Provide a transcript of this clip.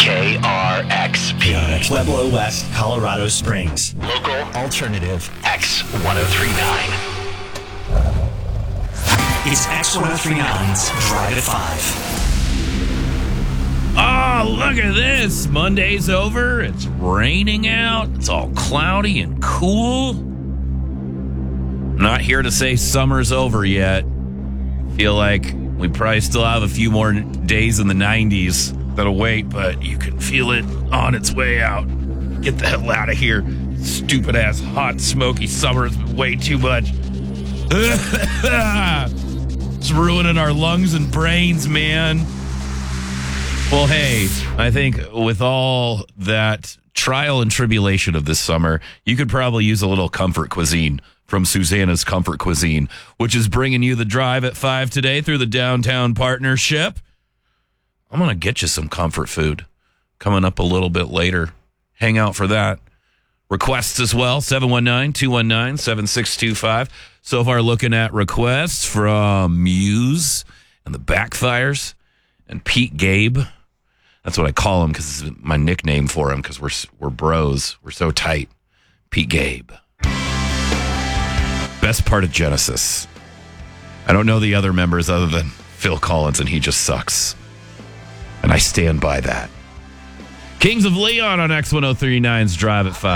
KRXP. Pueblo West, Colorado Springs. Local Alternative. X1039. It's X1039's Drive at 5. Oh, look at this. Monday's over. It's raining out. It's all cloudy and cool. Not here to say summer's over yet. Feel like we probably still have a few more days in the 90s that'll wait, but you can feel it on its way out. Get the hell out of here. Stupid ass, hot, smoky summer has been way too much. It's ruining our lungs and brains, man. Well, hey, I think with all that trial and tribulation of this summer, you could probably use a little comfort cuisine from Susanna's Comfort Cuisine, which is bringing you the Drive at 5 today through the Downtown Partnership. I'm going to get you some comfort food coming up a little bit later. Hang out for that. Requests as well, 719-219-7625. So far looking at requests from Muse and the Backfires and Pete Gabe. That's what I call him because it's my nickname for him because we're bros. We're so tight. Pete Gabe. Best part of Genesis. I don't know the other members other than Phil Collins, and he just sucks. And I stand by that. Kings of Leon on X1039's Drive at 5.